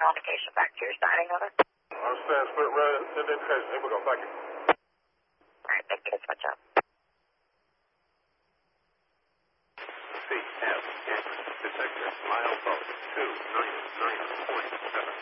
modification back to your siding, over. Understand, split red indication. Here we go, thank you. Alright, thank you, switch up. CFX detected milepost 299.7.